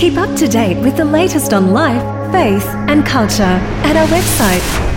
Keep up to date with the latest on life, faith and culture at our website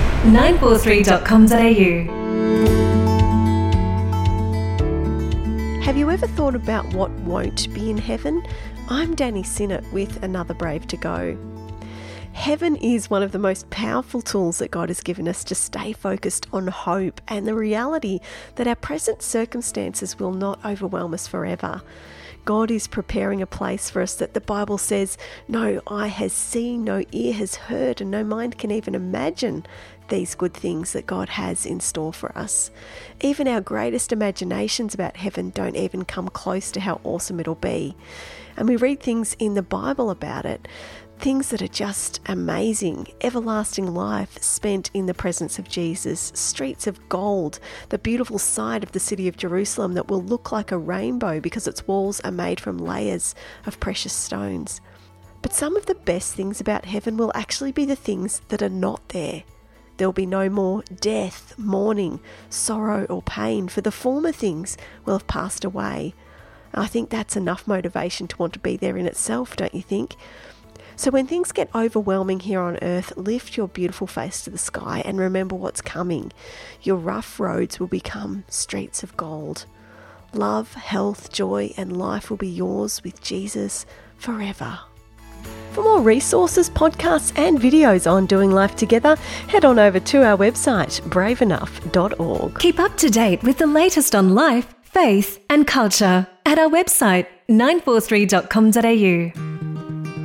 943.com.au. Have you ever thought about what won't be in heaven? I'm Danny Sinnott with another Brave to Go. Heaven is one of the most powerful tools that God has given us to stay focused on hope and the reality that our present circumstances will not overwhelm us forever. God is preparing a place for us that the Bible says no eye has seen, no ear has heard, and no mind can even imagine these good things that God has in store for us. Even our greatest imaginations about heaven don't even come close to how awesome it'll be. And we read things in the Bible about it, things that are just amazing. Everlasting life spent in the presence of Jesus, streets of gold, the beautiful side of the city of Jerusalem that will look like a rainbow because its walls are made from layers of precious stones. But some of the best things about heaven will actually be the things that are not there. There will be no more death, mourning, sorrow or pain, for the former things will have passed away. I think that's enough motivation to want to be there in itself, don't you think? So when things get overwhelming here on earth, lift your beautiful face to the sky and remember what's coming. Your rough roads will become streets of gold. Love, health, joy, and life will be yours with Jesus forever. For more resources, podcasts, and videos on doing life together, head on over to our website, braveenough.org. Keep up to date with the latest on life, faith and culture at our website 943.com.au.